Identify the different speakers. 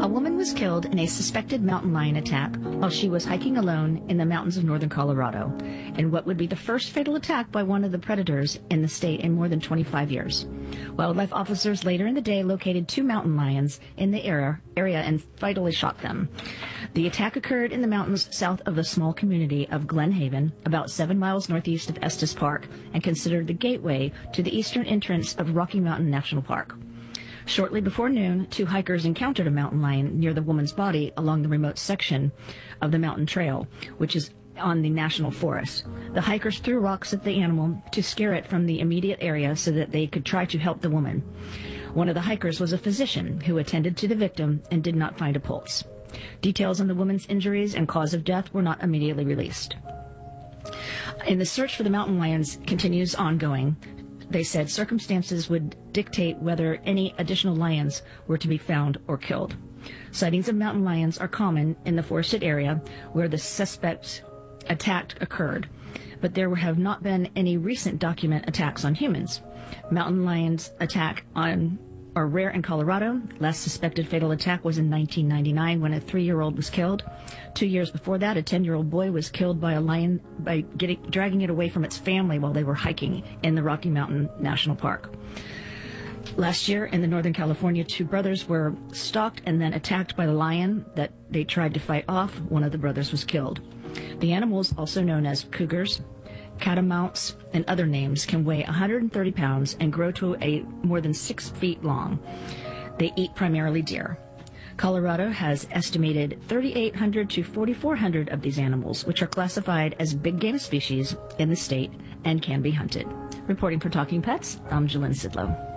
Speaker 1: A woman was killed in a suspected mountain lion attack while she was hiking alone in the mountains of northern Colorado, in what would be the first fatal attack by one of the predators in the state in more than 25 years. Wildlife officers later in the day located 2 mountain lions in the area and fatally shot them. The attack occurred in the mountains south of the small community of Glen Haven, about 7 miles northeast of Estes Park, and considered the gateway to the eastern entrance of Rocky Mountain National Park. Shortly before noon, 2 hikers encountered a mountain lion near the woman's body along the remote section of the mountain trail, which is on the national forest. The hikers threw rocks at the animal to scare it from the immediate area so that they could try to help the woman. One of the hikers was a physician who attended to the victim and did not find a pulse. Details on the woman's injuries and cause of death were not immediately released. And the search for the mountain lions continues ongoing. They said circumstances would dictate whether any additional lions were to be found or killed. Sightings of mountain lions are common in the forested area where the suspect's attack occurred, but there have not been any recent documented attacks on humans. Mountain lions are rare in Colorado. Last suspected fatal attack was in 1999 when a 3-year-old was killed. 2 years before that, a 10-year-old boy was killed by a lion by dragging it away from its family while they were hiking in the Rocky Mountain National Park. Last year in Northern California, 2 brothers were stalked and then attacked by the lion that they tried to fight off. One of the brothers was killed. The animals, also known as cougars, catamounts, and other names, can weigh 130 pounds and grow to more than 6 feet long. They eat primarily deer. Colorado has estimated 3,800 to 4,400 of these animals, which are classified as big game species in the state and can be hunted. Reporting for Talking Pets, I'm Jalynn Sidlow.